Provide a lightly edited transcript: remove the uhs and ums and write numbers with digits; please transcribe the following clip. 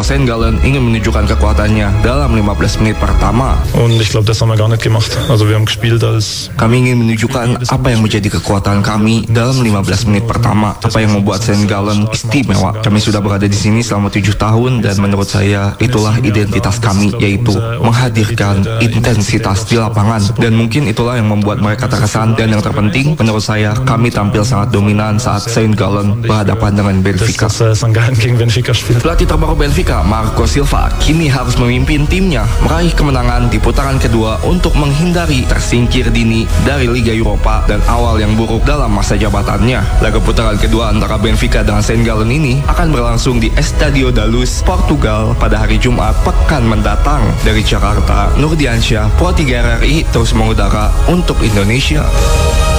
bahwa Saint Gallen ingin menunjukkan kekuatannya dalam 15 menit pertama. Und ich glaube, das haben wir gar nicht gemacht. Also wir haben gespielt als Kami ingin menunjukkan apa yang menjadi kekuatan kami dalam 15 menit pertama. Apa yang membuat Saint Gallen istimewa. Kami sudah berada di sini selama 7 tahun dan menurut saya itulah identitas kami, yaitu menghadirkan intensitas di lapangan. Dan mungkin itulah yang membuat mereka terkesan. Dan yang terpenting, menurut saya, kami tampil sangat dominan saat Saint Gallen berhadapan dengan Benfica. Pelatih terbaru Benfica, Marco Silva, kini harus memimpin timnya meraih kemenangan di putaran kedua untuk menghindari tersingkir dini dari Liga Eropa dan awal yang buruk dalam masa jabatannya. Laga putaran kedua antara Benfica dengan Saint Gallen ini akan berlangsung di Estadio da Luz, Portugal pada hari Jumat pekan mendatang. Dari Jakarta, Nurdiansyah, Pro 3 RRI terus mengudara untuk Indonesia.